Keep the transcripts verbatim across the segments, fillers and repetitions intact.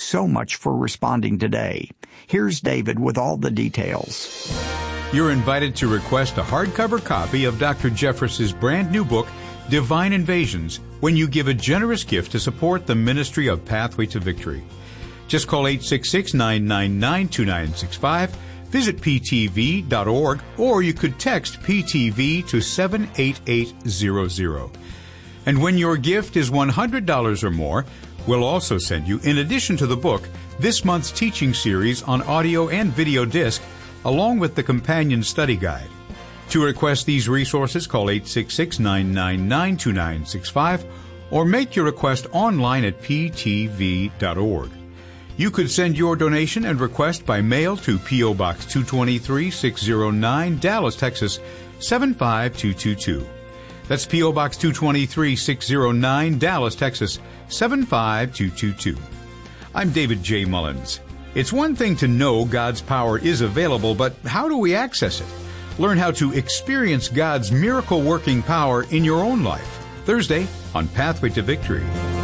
so much for responding today. Here's David with all the details. You're invited to request a hardcover copy of Doctor Jeffress's brand new book, Divine Invasions, when you give a generous gift to support the ministry of Pathway to Victory. Just call eight six six, nine nine nine, two nine six five, visit p t v dot org, or you could text P T V to seven eight eight zero zero. And when your gift is one hundred dollars or more, we'll also send you, in addition to the book, this month's teaching series on audio and video disc, along with the companion study guide. To request these resources, call eight six six, nine nine nine, two nine six five or make your request online at p t v dot org. You could send your donation and request by mail to P O. Box two twenty-three, six oh nine, Dallas, Texas, seven five two two two. That's P O. Box two twenty-three, six oh nine, Dallas, Texas, seven five two two two. I'm David J. Mullins. It's one thing to know God's power is available, but how do we access it? Learn how to experience God's miracle-working power in your own life. Thursday on Pathway to Victory.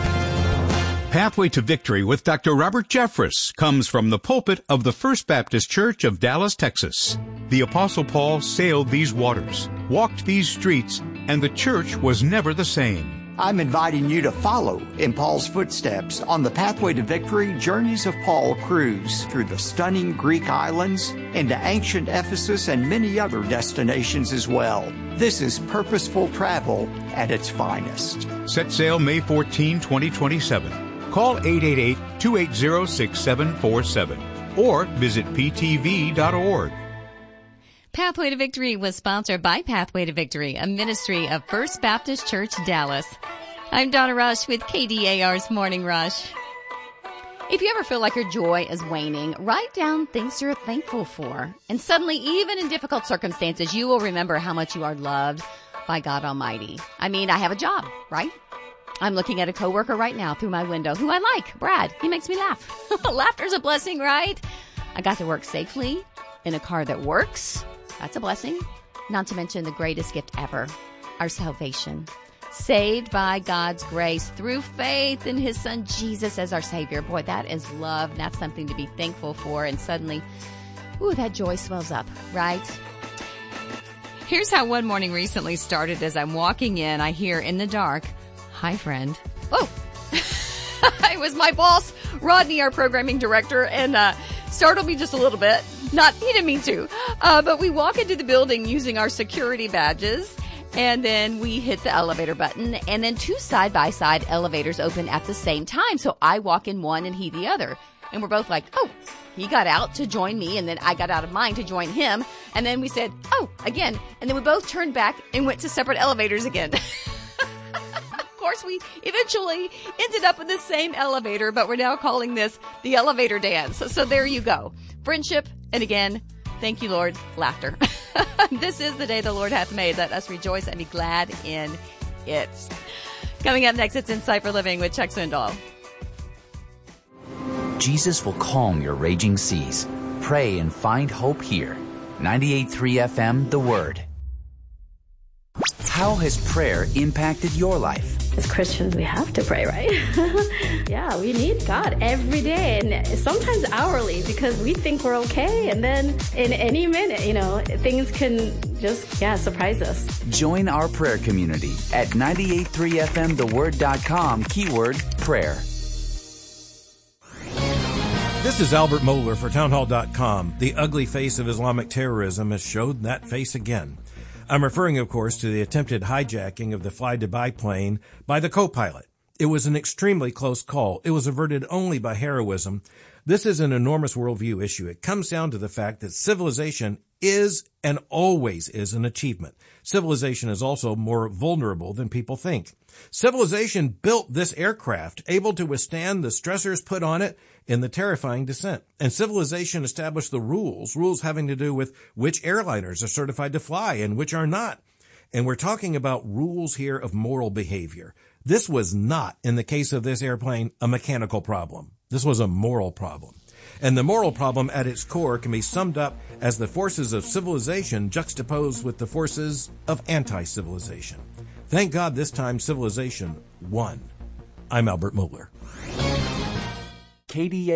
Pathway to Victory with Doctor Robert Jeffress comes from the pulpit of the First Baptist Church of Dallas, Texas. The Apostle Paul sailed these waters, walked these streets, and the church was never the same. I'm inviting you to follow in Paul's footsteps on the Pathway to Victory Journeys of Paul cruise through the stunning Greek islands, into ancient Ephesus, and many other destinations as well. This is purposeful travel at its finest. Set sail May fourteenth, twenty twenty-seven. Call eight eight eight, two eight zero, six seven four seven or visit p t v dot org. Pathway to Victory was sponsored by Pathway to Victory, a ministry of First Baptist Church, Dallas. I'm Donna Rush with K D A R's Morning Rush. If you ever feel like your joy is waning, write down things you're thankful for. And suddenly, even in difficult circumstances, you will remember how much you are loved by God Almighty. I mean, I have a job, right? I'm looking at a coworker right now through my window who I like, Brad. He makes me laugh. Laughter's a blessing, right? I got to work safely in a car that works. That's a blessing. Not to mention the greatest gift ever, our salvation. Saved by God's grace through faith in His Son Jesus as our Savior. Boy, that is love. And that's something to be thankful for. And suddenly, ooh, that joy swells up, right? Here's how one morning recently started. As I'm walking in, I hear in the dark, "Hi, friend." Oh, it was my boss, Rodney, our programming director, and uh, startled me just a little bit. Not, he didn't mean to, uh, but we walk into the building using our security badges, and then we hit the elevator button, and then two side-by-side elevators open at the same time. So I walk in one and he the other, and we're both like, oh, he got out to join me, and then I got out of mine to join him, and then we said, oh, again, and then we both turned back and went to separate elevators again. Of course, we eventually ended up in the same elevator, but we're now calling this the elevator dance. So, so there you go. Friendship, and again, thank you, Lord, laughter. This is the day the Lord hath made. Let us rejoice and be glad in it. Coming up next, it's Insight for Living with Chuck Swindoll. Jesus will calm your raging seas. Pray and find hope here. ninety-eight point three F M, The Word. How has prayer impacted your life? As Christians, we have to pray, right? Yeah, we need God every day and sometimes hourly because we think we're okay. And then in any minute, you know, things can just, yeah, surprise us. Join our prayer community at ninety-eight point three F M the word dot com, keyword prayer. This is Albert Mohler for townhall dot com. The ugly face of Islamic terrorism has showed that face again. I'm referring, of course, to the attempted hijacking of the Fly Dubai plane by the co-pilot. It was an extremely close call. It was averted only by heroism. This is an enormous worldview issue. It comes down to the fact that civilization is and always is an achievement. Civilization is also more vulnerable than people think. Civilization built this aircraft, able to withstand the stressors put on it in the terrifying descent. And civilization established the rules, rules having to do with which airliners are certified to fly and which are not. And we're talking about rules here of moral behavior. This was not, in the case of this airplane, a mechanical problem. This was a moral problem. And the moral problem at its core can be summed up as the forces of civilization juxtaposed with the forces of anti-civilization. Thank God this time civilization won. I'm Albert Mohler. K D A